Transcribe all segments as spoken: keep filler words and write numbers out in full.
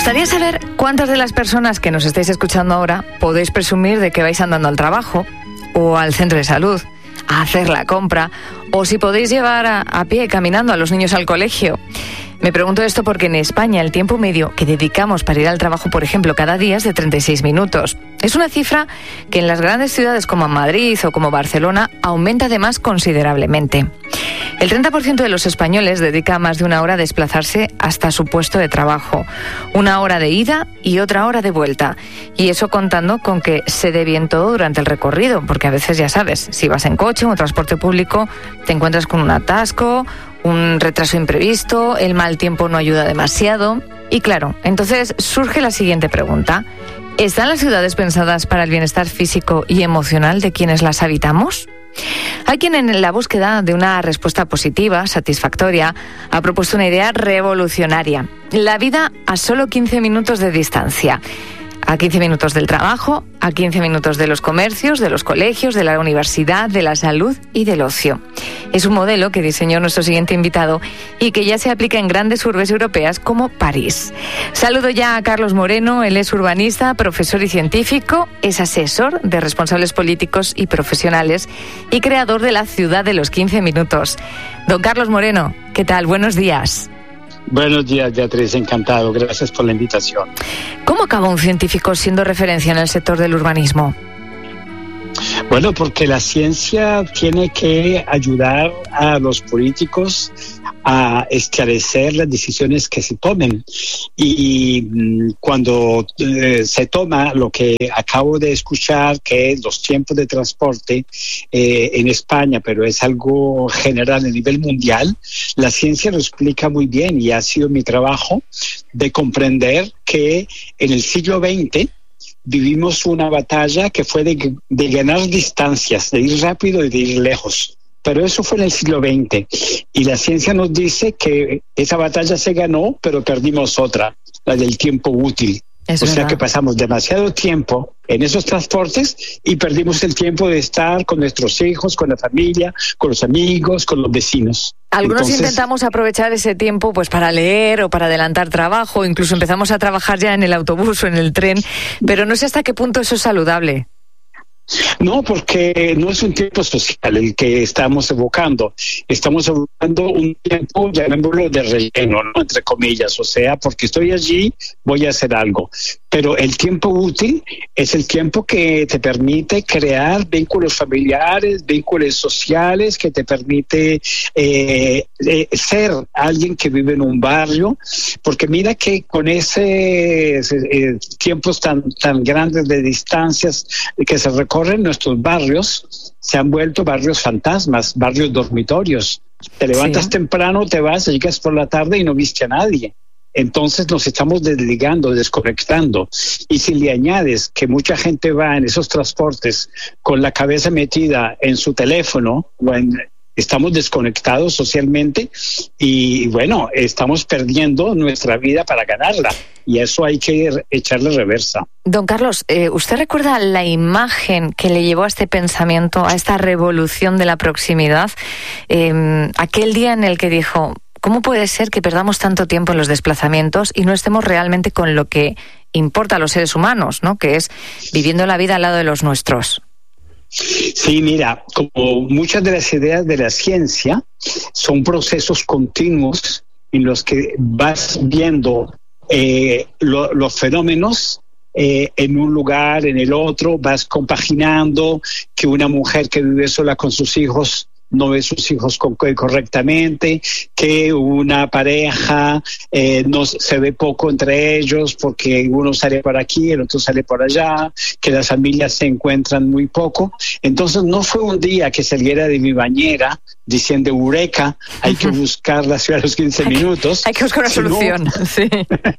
gustaría saber cuántas de las personas que nos estáis escuchando ahora podéis presumir de que vais andando al trabajo o al centro de salud, a hacer la compra, o si podéis llevar a, a pie caminando a los niños al colegio. Me pregunto esto porque en España el tiempo medio que dedicamos para ir al trabajo, por ejemplo, cada día es de treinta y seis minutos. Es una cifra que en las grandes ciudades como Madrid o como Barcelona aumenta además considerablemente. El treinta por ciento de los españoles dedica más de una hora a desplazarse hasta su puesto de trabajo. Una hora de ida y otra hora de vuelta. Y eso contando con que se dé bien todo durante el recorrido, porque a veces ya sabes, si vas en coche o en transporte público, te encuentras con un atasco, un retraso imprevisto, el mal tiempo no ayuda demasiado. Y claro, entonces surge la siguiente pregunta. ¿Están las ciudades pensadas para el bienestar físico y emocional de quienes las habitamos? Hay quien en la búsqueda de una respuesta positiva, satisfactoria, ha propuesto una idea revolucionaria. La vida a solo quince minutos de distancia. A quince minutos del trabajo, a quince minutos de los comercios, de los colegios, de la universidad, de la salud y del ocio. Es un modelo que diseñó nuestro siguiente invitado y que ya se aplica en grandes urbes europeas como París. Saludo ya a Carlos Moreno. Él es urbanista, profesor y científico, es asesor de responsables políticos y profesionales y creador de la ciudad de los quince minutos. Don Carlos Moreno, ¿qué tal? Buenos días. Buenos días, Beatriz, encantado. Gracias por la invitación. ¿Cómo acaba un científico siendo referencia en el sector del urbanismo? Bueno, porque la ciencia tiene que ayudar a los políticos a esclarecer las decisiones que se tomen. Y mm, cuando eh, se toma lo que acabo de escuchar, que es los tiempos de transporte eh, en España, pero es algo general a nivel mundial, la ciencia lo explica muy bien y ha sido mi trabajo de comprender que en el siglo veinte vivimos una batalla que fue de, de ganar distancias, de ir rápido y de ir lejos. Pero eso fue en el siglo veinte. Y la ciencia nos dice que esa batalla se ganó, pero perdimos otra, la del tiempo útil. Es o verdad. Sea que pasamos demasiado tiempo en esos transportes y perdimos el tiempo de estar con nuestros hijos, con la familia, con los amigos, con los vecinos. Algunos Entonces, intentamos aprovechar ese tiempo pues para leer o para adelantar trabajo, incluso empezamos a trabajar ya en el autobús o en el tren, pero no sé hasta qué punto eso es saludable. No, porque no es un tiempo social el que estamos evocando. Estamos evocando un tiempo, llamémoslo de relleno, ¿no? Entre comillas. O sea, porque estoy allí, voy a hacer algo. Pero el tiempo útil es el tiempo que te permite crear vínculos familiares, vínculos sociales, que te permite eh, eh, ser alguien que vive en un barrio. Porque mira que con ese, ese eh, tiempos tan, tan grandes de distancias que se recorren, nuestros barrios se han vuelto barrios fantasmas, barrios dormitorios. Te levantas sí. temprano, te vas, llegas por la tarde y no viste a nadie. Entonces nos estamos desligando, desconectando. Y si le añades que mucha gente va en esos transportes con la cabeza metida en su teléfono, bueno, estamos desconectados socialmente y bueno, estamos perdiendo nuestra vida para ganarla. Y eso hay que echarle reversa. Don Carlos, eh, ¿usted recuerda la imagen que le llevó a este pensamiento, a esta revolución de la proximidad? Eh, aquel día en el que dijo, ¿cómo puede ser que perdamos tanto tiempo en los desplazamientos y no estemos realmente con lo que importa a los seres humanos, ¿no? Que es viviendo la vida al lado de los nuestros? Sí, mira, como muchas de las ideas de la ciencia son procesos continuos en los que vas viendo eh, lo, los fenómenos eh, en un lugar, en el otro, vas compaginando que una mujer que vive sola con sus hijos no ve sus hijos con, correctamente, que una pareja eh, no se ve poco entre ellos porque uno sale por aquí, el otro sale por allá, que las familias se encuentran muy poco. Entonces no fue un día que saliera de mi bañera diciendo eureka, hay que buscar la ciudad a los quince minutos. Hay que buscar una sino, solución, sí.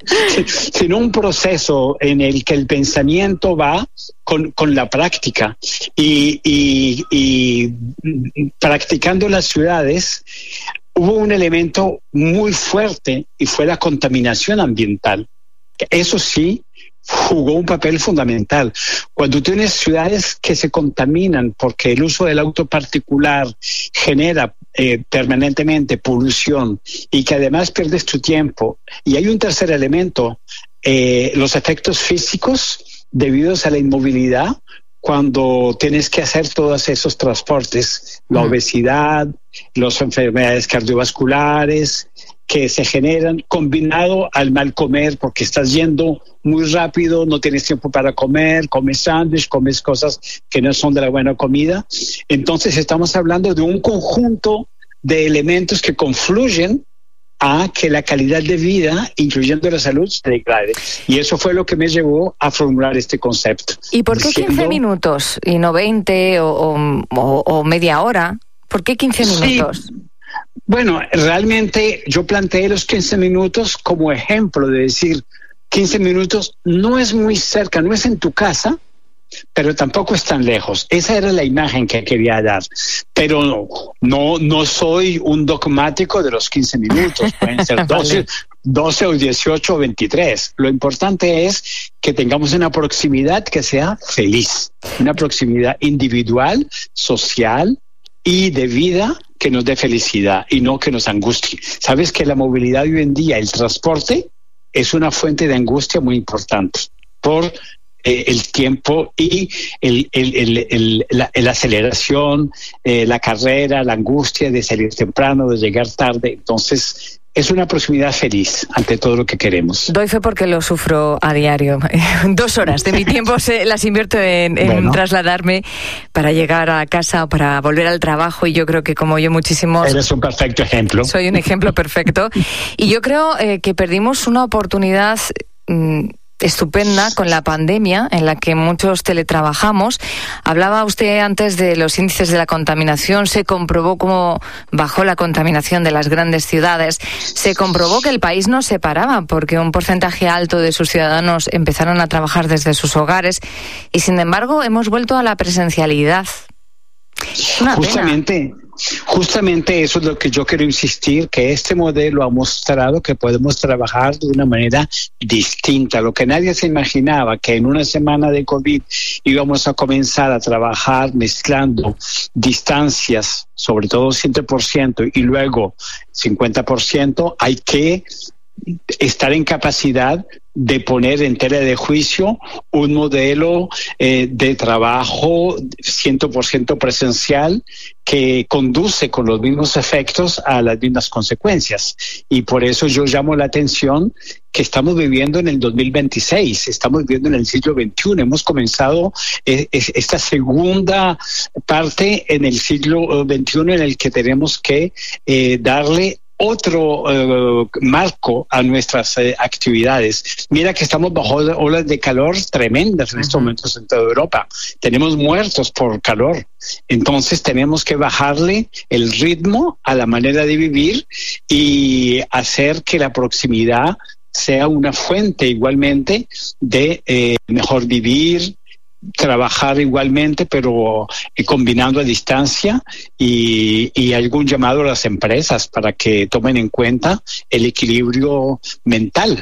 Sino un proceso en el que el pensamiento va con, con la práctica y, y, y practicando las ciudades hubo un elemento muy fuerte y fue la contaminación ambiental. Eso sí jugó un papel fundamental. Cuando tienes ciudades que se contaminan porque el uso del auto particular genera eh, permanentemente polución y que además pierdes tu tiempo. Y hay un tercer elemento, eh, los efectos físicos debidos a la inmovilidad cuando tienes que hacer todos esos transportes, la obesidad, las enfermedades cardiovasculares que se generan, combinado al mal comer, porque estás yendo muy rápido, no tienes tiempo para comer, comes sándwich, comes cosas que no son de la buena comida. Entonces estamos hablando de un conjunto de elementos que confluyen a que la calidad de vida, incluyendo la salud, se degrade. Y eso fue lo que me llevó a formular este concepto. ¿Y por qué diciendo, quince minutos y no veinte o, o, o media hora? ¿Por qué quince minutos? Sí. Bueno, realmente yo planteé los quince minutos como ejemplo de decir, quince minutos no es muy cerca, no es en tu casa, pero tampoco es tan lejos. Esa era la imagen que quería dar. Pero no, no, no soy un dogmático de los quince minutos. Pueden ser doce, doce o dieciocho o veintitrés. Lo importante es que tengamos una proximidad que sea feliz. Una proximidad individual, social y de vida que nos dé felicidad y no que nos angustie. Sabes que la movilidad hoy en día, el transporte, es una fuente de angustia muy importante por Eh, el tiempo y el, el, el, el, la, la aceleración, eh, la carrera, la angustia de salir temprano, de llegar tarde. Entonces, es una proximidad feliz ante todo lo que queremos. Doy fe porque lo sufro a diario. Dos horas de mi tiempo se las invierto en, en bueno. trasladarme para llegar a casa o para volver al trabajo, y yo creo que como yo muchísimos... Eres un perfecto ejemplo. Soy un ejemplo perfecto. Y yo creo eh, que perdimos una oportunidad... Mmm, estupenda con la pandemia, en la que muchos teletrabajamos. Hablaba usted antes de los índices de la contaminación. Se comprobó cómo bajó la contaminación de las grandes ciudades. Se comprobó que el país no se paraba porque un porcentaje alto de sus ciudadanos empezaron a trabajar desde sus hogares, y sin embargo hemos vuelto a la presencialidad. Una Justamente. Pena. Justamente eso es lo que yo quiero insistir, que este modelo ha mostrado que podemos trabajar de una manera distinta. Lo que nadie se imaginaba, que en una semana de COVID íbamos a comenzar a trabajar mezclando distancias, sobre todo cien por ciento y luego cincuenta por ciento, hay que estar en capacidad de poner en tela de juicio un modelo eh, de trabajo cien por ciento presencial que conduce con los mismos efectos a las mismas consecuencias. Y por eso yo llamo la atención que estamos viviendo en el dos mil veintiséis, estamos viviendo en el siglo veintiuno. Hemos comenzado eh, esta segunda parte en el siglo veintiuno en el que tenemos que eh, darle otro uh, marco a nuestras eh, actividades. Mira que estamos bajo olas de calor tremendas en uh-huh. estos momentos en toda Europa. Tenemos muertos por calor. Entonces tenemos que bajarle el ritmo a la manera de vivir y hacer que la proximidad sea una fuente igualmente de eh, mejor vivir, trabajar igualmente, pero eh, combinando a distancia, y, y algún llamado a las empresas para que tomen en cuenta el equilibrio mental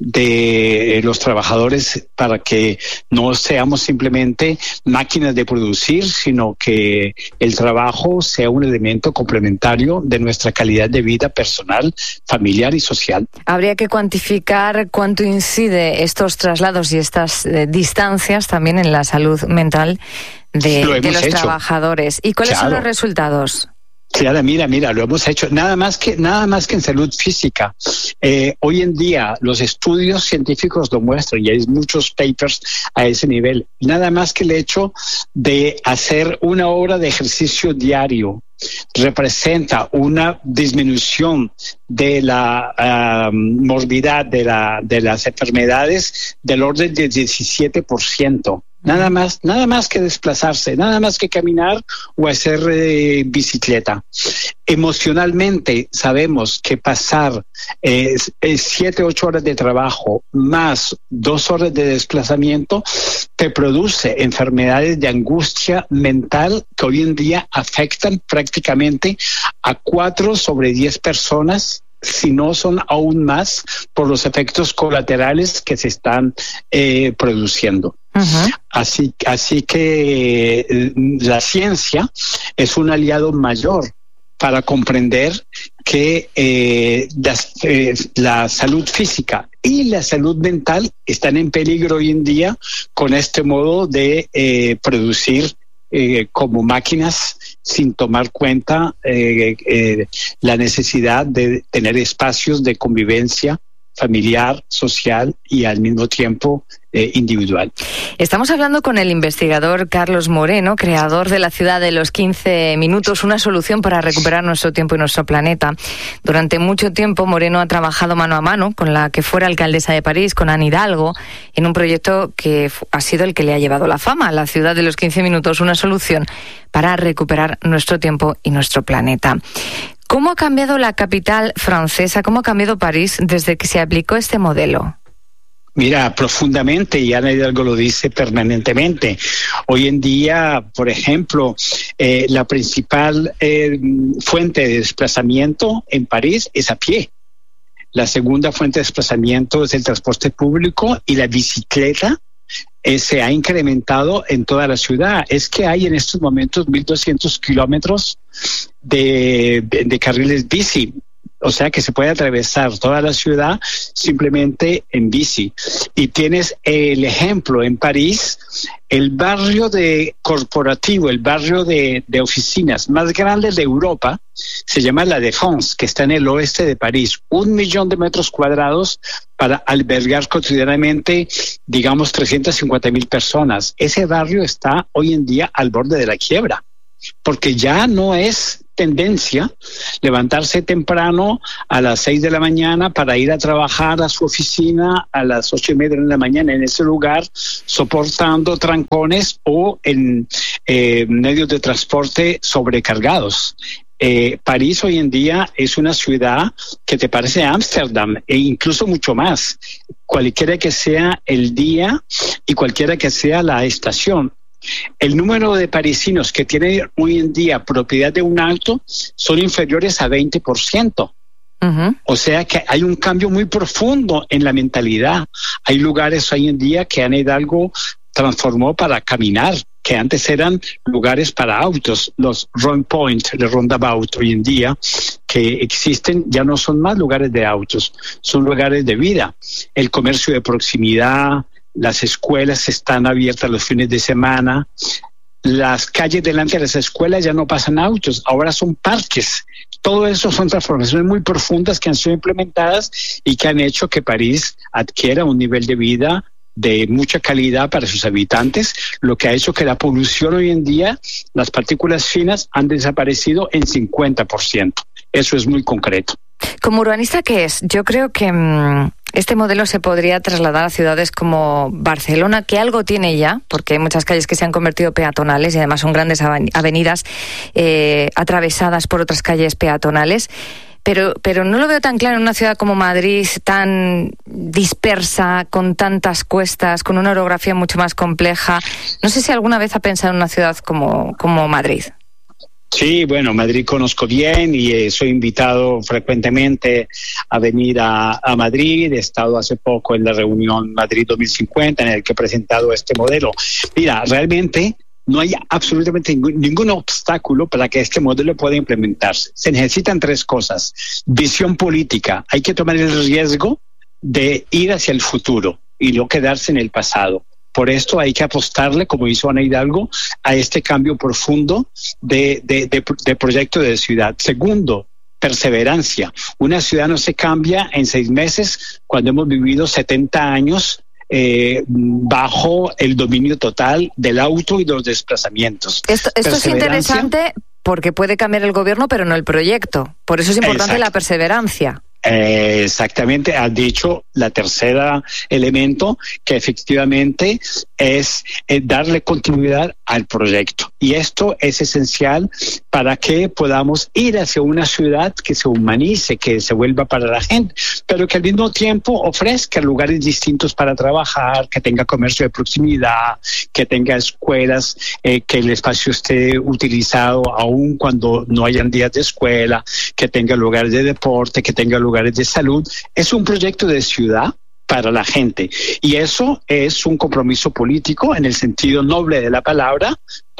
de los trabajadores, para que no seamos simplemente máquinas de producir, sino que el trabajo sea un elemento complementario de nuestra calidad de vida personal, familiar y social. Habría que cuantificar cuánto incide estos traslados y estas eh, distancias también en la salud mental de, de los hecho. trabajadores. ¿Y cuáles claro. son los resultados? Claro, mira, mira, lo hemos hecho. Nada más que, nada más que en salud física. Eh, hoy en día los estudios científicos lo muestran y hay muchos papers a ese nivel. Nada más que el hecho de hacer una hora de ejercicio diario representa una disminución de la uh, morbidad de, la, de las enfermedades del orden del diecisiete por ciento. Nada más, nada más que desplazarse, nada más que caminar o hacer eh, bicicleta. Emocionalmente sabemos que pasar eh, siete, ocho horas de trabajo más dos horas de desplazamiento te produce enfermedades de angustia mental que hoy en día afectan prácticamente a cuatro sobre diez personas, si no son aún más, por los efectos colaterales que se están eh, produciendo. Uh-huh. Así, así que eh, la ciencia es un aliado mayor para comprender que eh, las, eh, la salud física y la salud mental están en peligro hoy en día con este modo de eh, producir eh, como máquinas sin tomar cuenta eh, eh, la necesidad de tener espacios de convivencia familiar, social y al mismo tiempo eh, individual. Estamos hablando con el investigador Carlos Moreno, creador de la ciudad de los quince minutos, una solución para recuperar nuestro tiempo y nuestro planeta. Durante mucho tiempo Moreno ha trabajado mano a mano con la que fuera alcaldesa de París, con Anne Hidalgo, en un proyecto que ha sido el que le ha llevado la fama, la ciudad de los quince minutos, una solución para recuperar nuestro tiempo y nuestro planeta. ¿Cómo ha cambiado la capital francesa, cómo ha cambiado París desde que se aplicó este modelo? Mira, profundamente, y Anne Hidalgo lo dice permanentemente. Hoy en día, por ejemplo, eh, la principal eh, fuente de desplazamiento en París es a pie. La segunda fuente de desplazamiento es el transporte público y la bicicleta. Eh, se ha incrementado en toda la ciudad. Es que hay en estos momentos mil doscientos kilómetros de, de, de carriles bici. O sea que se puede atravesar toda la ciudad simplemente en bici. Y tienes el ejemplo en París, el barrio de corporativo, el barrio de, de oficinas más grande de Europa, se llama La Défense, que está en el oeste de París. Un millón de metros cuadrados para albergar cotidianamente, digamos, trescientas cincuenta mil personas. Ese barrio está hoy en día al borde de la quiebra, porque ya no es tendencia levantarse temprano a las seis de la mañana para ir a trabajar a su oficina a las ocho y media de la mañana en ese lugar, soportando trancones o en eh, medios de transporte sobrecargados. Eh, París hoy en día es una ciudad que te parece Ámsterdam e incluso mucho más, cualquiera que sea el día y cualquiera que sea la estación. El número de parisinos que tienen hoy en día propiedad de un auto son inferiores a veinte por ciento. Uh-huh. O sea que hay un cambio muy profundo en la mentalidad. Hay lugares hoy en día que Anne Hidalgo transformó para caminar, que antes eran lugares para autos. Los Rond Point, el Roundabout hoy en día que existen ya no son más lugares de autos, son lugares de vida. El comercio de proximidad, las escuelas están abiertas los fines de semana, las calles delante de las escuelas ya no pasan autos, ahora son parques. Todo eso son transformaciones muy profundas que han sido implementadas y que han hecho que París adquiera un nivel de vida de mucha calidad para sus habitantes, lo que ha hecho que la polución hoy en día, las partículas finas han desaparecido en cincuenta por ciento. Eso es muy concreto. Como urbanista, ¿qué es? Yo creo que mmm, este modelo se podría trasladar a ciudades como Barcelona, que algo tiene ya, porque hay muchas calles que se han convertido peatonales y además son grandes avenidas eh, atravesadas por otras calles peatonales. Pero, pero no lo veo tan claro en una ciudad como Madrid, tan dispersa, con tantas cuestas, con una orografía mucho más compleja. No sé si alguna vez ha pensado en una ciudad como, como Madrid. Sí, bueno, Madrid conozco bien y eh, soy invitado frecuentemente a venir a, a Madrid. He estado hace poco en la reunión Madrid dos mil cincuenta en el que he presentado este modelo. Mira, realmente no hay absolutamente ningún, ningún obstáculo para que este modelo pueda implementarse. Se necesitan tres cosas. Visión política. Hay que tomar el riesgo de ir hacia el futuro y no quedarse en el pasado. Por esto hay que apostarle, como hizo Anne Hidalgo, a este cambio profundo de, de, de, de proyecto de ciudad. Segundo, perseverancia. Una ciudad no se cambia en seis meses cuando hemos vivido setenta años eh, bajo el dominio total del auto y de los desplazamientos. Esto, esto es interesante porque puede cambiar el gobierno, pero no el proyecto. Por eso es importante Exacto. la perseverancia. Eh, exactamente, has dicho la tercera elemento, que efectivamente es eh, darle continuidad al proyecto. Y esto es esencial para que podamos ir hacia una ciudad que se humanice, que se vuelva para la gente, pero que al mismo tiempo ofrezca lugares distintos para trabajar, que tenga comercio de proximidad, que tenga escuelas, eh, que el espacio esté utilizado aún cuando no hayan días de escuela, que tenga lugares de deporte, que tenga lugares de salud. Es un proyecto de ciudad para la gente y eso es un compromiso político en el sentido noble de la palabra,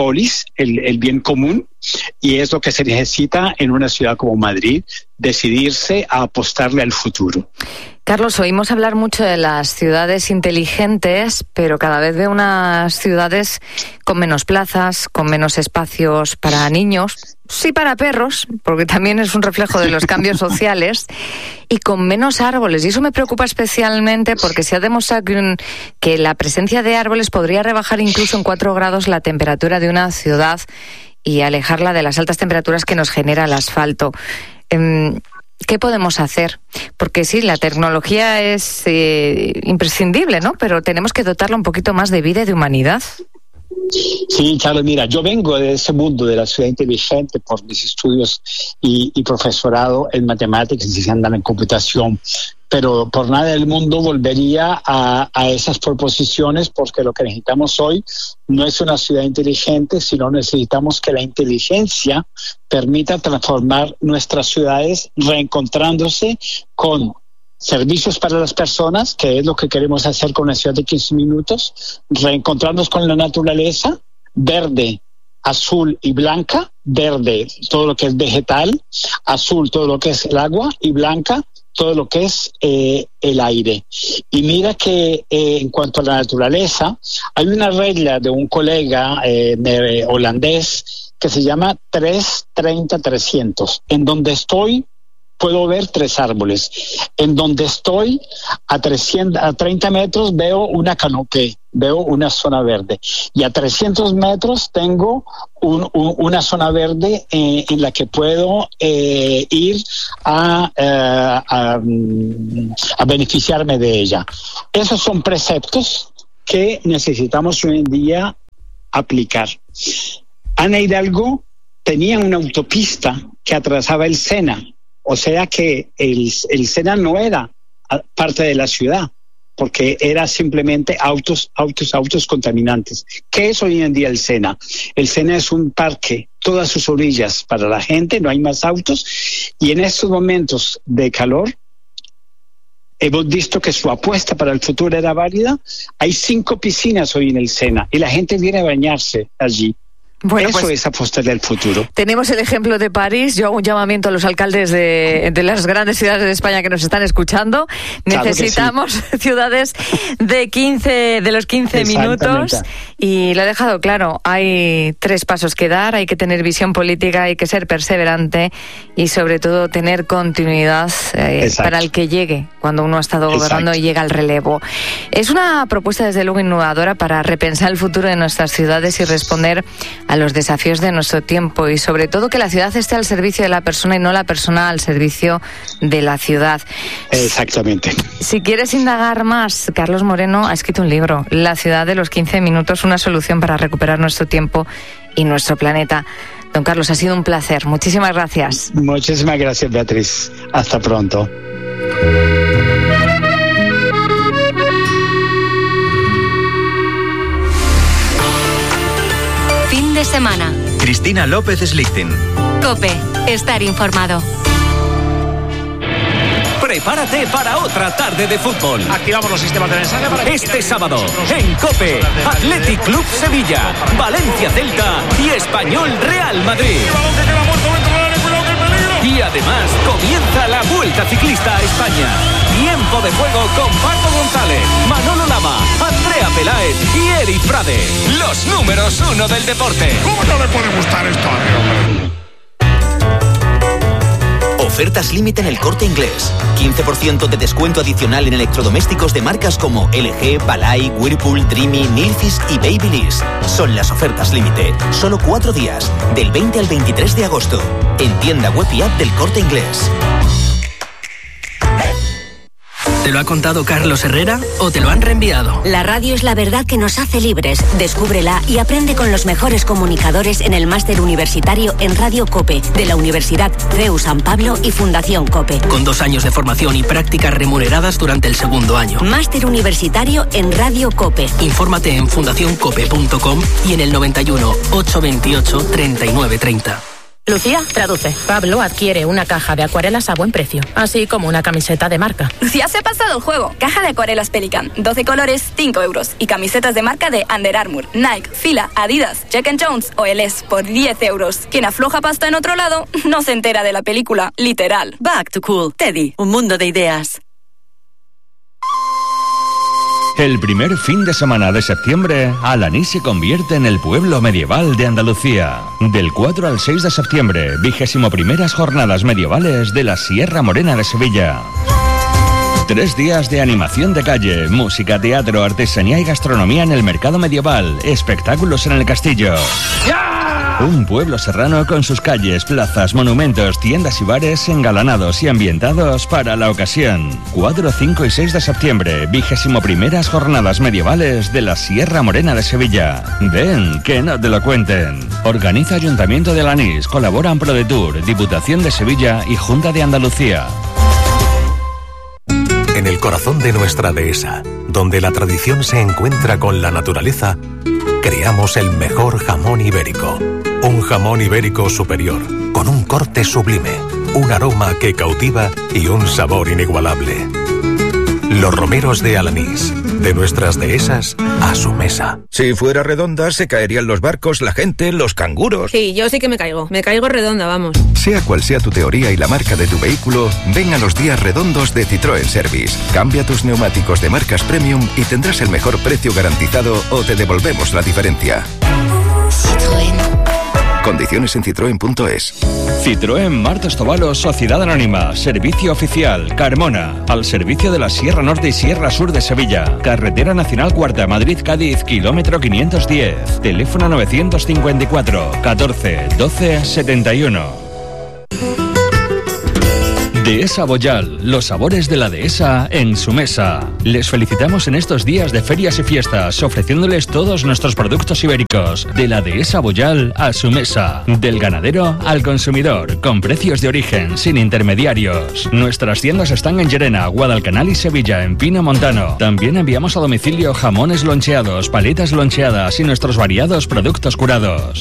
polis, el, el bien común, y es lo que se necesita en una ciudad como Madrid, decidirse a apostarle al futuro. Carlos, oímos hablar mucho de las ciudades inteligentes, pero cada vez veo unas ciudades con menos plazas, con menos espacios para niños, sí para perros, porque también es un reflejo de los cambios sociales, y con menos árboles. Y eso me preocupa especialmente porque se ha demostrado que, un, que la presencia de árboles podría rebajar incluso en cuatro grados la temperatura de una ciudad y alejarla de las altas temperaturas que nos genera el asfalto. Eh, ¿Qué podemos hacer? Porque sí, la tecnología es eh, imprescindible, ¿no? Pero tenemos que dotarla un poquito más de vida y de humanidad. Sí, Carlos, mira, yo vengo de ese mundo de la ciudad inteligente por mis estudios y, y profesorado en matemáticas y en computación, pero por nada del mundo volvería a, a esas proposiciones, porque lo que necesitamos hoy no es una ciudad inteligente, sino necesitamos que la inteligencia permita transformar nuestras ciudades reencontrándose con servicios para las personas, que es lo que queremos hacer con una ciudad de quince minutos, reencontrarnos con la naturaleza, verde, azul y blanca, verde todo lo que es vegetal, azul todo lo que es el agua y blanca todo lo que es eh, el aire. Y mira que eh, en cuanto a la naturaleza, hay una regla de un colega eh, de, holandés que se llama tres treinta trescientos, en donde estoy puedo ver tres árboles. En donde estoy, a, trescientos, a treinta metros, veo una canopé, veo una zona verde. Y a trescientos metros tengo un, un, una zona verde eh, en la que puedo eh, ir a, eh, a, a beneficiarme de ella. Esos son preceptos que necesitamos hoy en día aplicar. Ana Hidalgo tenía una autopista que atravesaba el Sena. O sea que el, el Sena no era parte de la ciudad, porque era simplemente autos, autos, autos contaminantes. ¿Qué es hoy en día el Sena? El Sena es un parque, todas sus orillas para la gente, no hay más autos, y en estos momentos de calor hemos visto que su apuesta para el futuro era válida. Hay cinco piscinas hoy en el Sena y la gente viene a bañarse allí. Bueno, Eso pues, es apostarle al futuro. Tenemos el ejemplo de París. Yo hago un llamamiento a los alcaldes de, de las grandes ciudades de España que nos están escuchando. Claro, necesitamos sí. ciudades de quince, de los quince minutos. Y lo he dejado claro, hay tres pasos que dar, hay que tener visión política, hay que ser perseverante y sobre todo tener continuidad eh, para el que llegue, cuando uno ha estado gobernando Exacto. y llega al relevo. Es una propuesta desde luego innovadora para repensar el futuro de nuestras ciudades y responder a los desafíos de nuestro tiempo y sobre todo que la ciudad esté al servicio de la persona y no la persona al servicio de la ciudad. Exactamente. Si quieres indagar más, Carlos Moreno ha escrito un libro, La ciudad de los quince minutos, una solución para recuperar nuestro tiempo y nuestro planeta. Don Carlos, ha sido un placer. Muchísimas gracias. Muchísimas gracias, Beatriz. Hasta pronto. Fin de semana. Cristina López Slichting. COPE. Estar informado. Prepárate para otra tarde de fútbol. Activamos los sistemas de mensaje para que este sábado en COPE, Athletic Club Sevilla, Valencia Celta y Español Real Madrid. Y además comienza la Vuelta Ciclista a España. Tiempo de juego con Paco González, Manolo Lama, Andrea Peláez y Eric Frade. Los números uno del deporte. ¿Cómo no le puede gustar esto, hombre? Ofertas límite en El Corte Inglés. quince por ciento de descuento adicional en electrodomésticos de marcas como L G, Balay, Whirlpool, Dreamy, Nilfisk y Babyliss. Son las ofertas límite. Solo cuatro días, del veinte al veintitrés de agosto. En tienda web y app del Corte Inglés. ¿Te lo ha contado Carlos Herrera o te lo han reenviado? La radio es la verdad que nos hace libres. Descúbrela y aprende con los mejores comunicadores en el máster universitario en Radio COPE de la Universidad C E U San Pablo y Fundación COPE. Con dos años de formación y prácticas remuneradas durante el segundo año. Máster universitario en Radio COPE. Infórmate en fundación cope punto com y en el noventa y uno, ochocientos veintiocho, treinta y nueve treinta. Lucía, traduce. Pablo adquiere una caja de acuarelas a buen precio, así como una camiseta de marca. Lucía se ha pasado el juego. Caja de acuarelas Pelican, doce colores, cinco euros. Y camisetas de marca de Under Armour, Nike, Fila, Adidas, Jack and Jones o Eles por diez euros. Quien afloja pasta en otro lado no se entera de la película, literal. Back to Cool. Teddy, un mundo de ideas. El primer fin de semana de septiembre, Alanís se convierte en el pueblo medieval de Andalucía. Del cuatro al seis de septiembre, vigésimo primeras jornadas medievales de la Sierra Morena de Sevilla. Tres días de animación de calle, música, teatro, artesanía y gastronomía en el mercado medieval, espectáculos en el castillo. Un pueblo serrano con sus calles, plazas, monumentos, tiendas y bares engalanados y ambientados para la ocasión. cuatro, cinco y seis de septiembre, vigésimo primeras jornadas medievales de la Sierra Morena de Sevilla. Ven, que no te lo cuenten. Organiza Ayuntamiento de Alanís, colaboran ProDetour, Diputación de Sevilla y Junta de Andalucía. En el corazón de nuestra dehesa, donde la tradición se encuentra con la naturaleza, creamos el mejor jamón ibérico. Un jamón ibérico superior, con un corte sublime, un aroma que cautiva y un sabor inigualable. Los romeros de Alanís, de nuestras dehesas a su mesa. Si fuera redonda, se caerían los barcos, la gente, los canguros. Sí, yo sí que me caigo. Me caigo redonda, vamos. Sea cual sea tu teoría y la marca de tu vehículo, ven a los días redondos de Citroën Service. Cambia tus neumáticos de marcas premium y tendrás el mejor precio garantizado o te devolvemos la diferencia. Citroën. Condiciones en citroen punto es. Citroën Martos Tobalos, Sociedad Anónima, Servicio Oficial, Carmona, al servicio de la Sierra Norte y Sierra Sur de Sevilla. Carretera Nacional Cuarta, Madrid-Cádiz, kilómetro quinientos diez. Teléfono novecientos cincuenta y cuatro, catorce, doce, setenta y uno. Dehesa Boyal, los sabores de la dehesa en su mesa. Les felicitamos en estos días de ferias y fiestas, ofreciéndoles todos nuestros productos ibéricos. De la Dehesa Boyal a su mesa. Del ganadero al consumidor, con precios de origen, sin intermediarios. Nuestras tiendas están en Llerena, Guadalcanal y Sevilla, en Pino Montano. También enviamos a domicilio jamones loncheados, paletas loncheadas y nuestros variados productos curados.